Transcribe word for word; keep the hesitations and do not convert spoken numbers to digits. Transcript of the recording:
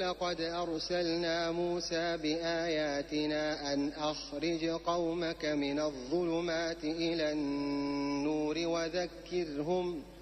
ولقد أرسلنا موسى بآياتنا أن أخرج قومك من الظلمات إلى النور وذكرهم